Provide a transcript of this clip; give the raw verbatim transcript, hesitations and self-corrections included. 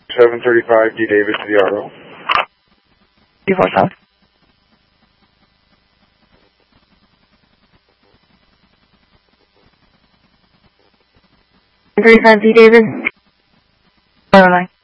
seven thirty-five D Davis to the R O. two four South. thirty-five D Davis. four oh nine.